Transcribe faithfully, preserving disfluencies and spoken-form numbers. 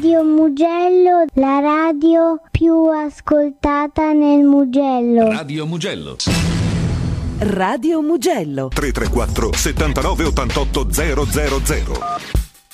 Radio Mugello, la radio più ascoltata nel Mugello. Radio Mugello. Radio Mugello. tre tre quattro settantanove ottantotto zero zero zero.